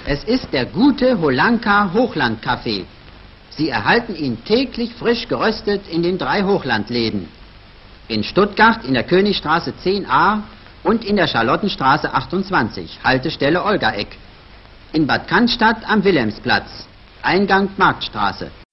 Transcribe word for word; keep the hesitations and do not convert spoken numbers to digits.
Es ist der gute Holanka Hochlandkaffee. Sie erhalten ihn täglich frisch geröstet in den drei Hochlandläden. In Stuttgart in der Königstraße zehn a und in der Charlottenstraße achtundzwanzig, Haltestelle Olgaeck. In Bad Cannstatt am Wilhelmsplatz, Eingang Marktstraße.